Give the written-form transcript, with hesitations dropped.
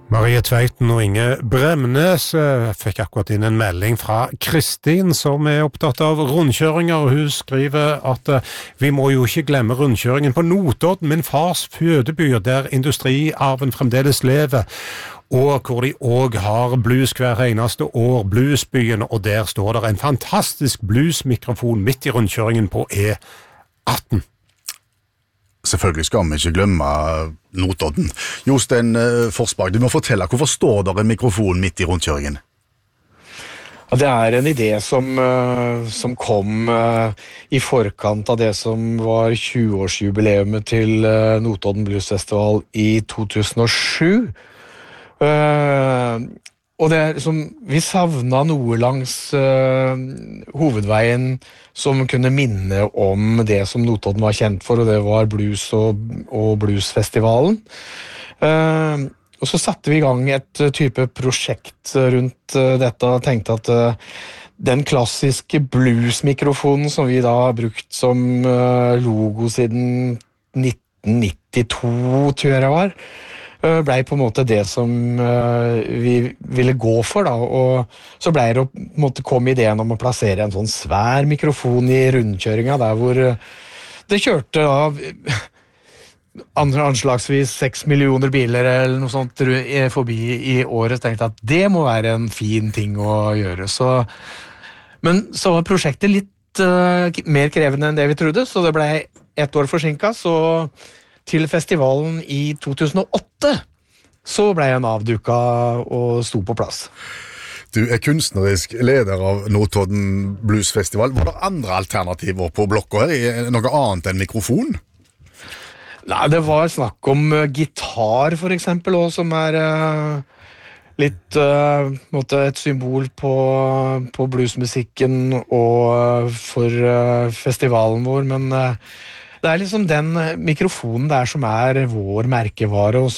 Marie Tveiten og Inge Bremnes fikk akkurat inn en melding fra Kristin som opptatt av rundkjøringer. Hun skriver at vi må jo ikke glemme rundkjøringen på Notodden, min fars fødeby, der industriarven fremdeles lever, og hvor de også har blues hver eneste år, Bluesbyen, og der står det en fantastisk bluesmikrofon midt i rundkjøringen på E18. Selvfølgelig skal vi ikke glemme Notodden. Jostein Forsberg, du må fortelle, hvorfor står der en mikrofon midt i rundkjøringen? Ja, det er en idé som kom i forkant av det som var 20-årsjubileumet til Notodden Blues Festival i 2007. Og det som vi savnet noe langs hovedveien som kunne minne om det som Notodden var kjent for, og det var blues og bluesfestivalen. Og så satte vi i gang et type prosjekt rundt dette og tenkte at den klassiske bluesmikrofonen som vi da har brukt som logo siden 1992, tror jeg det var, ble på en måte det som vi ville gå for da, og så ble det på en måte kom ideen om å plassere en sånn svær mikrofon i rundkjøringa der hvor det kjørte da anslagsvis 6 millioner biler eller noe sånt forbi i året. Tenkte at det må være en fin ting å gjøre, men så var prosjektet litt mer krevende enn det vi trodde, så det ble 1 år forsinket, så til festivalen i 2008 så ble han avduket og sto på plass. Du kunstnerisk leder av Notodden Blues Festival. Var det andre alternativer på blokka her? Noe annet enn mikrofon? Nei, det var snakk om gitar for eksempel, også, som litt et symbol på bluesmusikken og for festivalen vår, men det liksom den mikrofonen der som vår merkevare, og